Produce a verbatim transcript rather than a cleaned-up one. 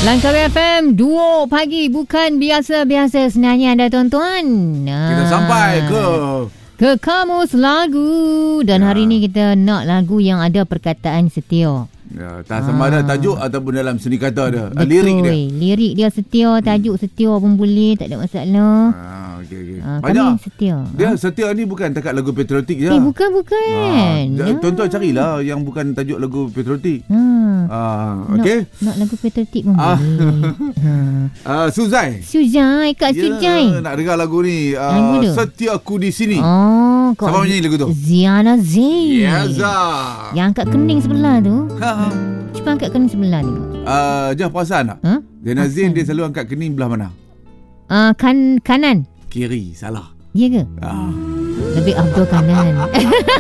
Langkawi F M, Duo Pagi. Bukan biasa-biasa sebenarnya anda tuan-tuan. Kita sampai ke Ke Kamus Lagu. Dan ya. hari ni kita nak lagu yang ada perkataan setia. ya, tak sama ada tajuk ataupun dalam seni kata dia. Betul. Lirik dia. Lirik dia setia, tajuk setia pun boleh, tak ada masalah. Ah, okey okey. Ah, Banyak. kami setia. Dia setia ni bukan takat lagu patriotik je. Eh, bukan-bukan. Ah, Ya. Tuan-tuan carilah yang bukan tajuk lagu patriotik. Ha. Ah, Nak, okey. nak lagu patriotik pun Ah. boleh. ha. Ah, Suzai. Sujai, Kak Ya, Sujai. nak dengar lagu ni. Lagu Uh, tu? Setiaku di sini. Oh, kau Siapa menyanyi lagu tu? Ziana Zain. Ya, Zah. Yang angkat kening sebelah tu. Ha, ha. Cuba angkat kening sebelah tengok. Uh, Jah perasan tak? Ha? Zainal Zain dia selalu angkat kening belah mana? Uh, kan kanan. Kiri, salah. Ya ke? Ah. Lebih afdal kanan.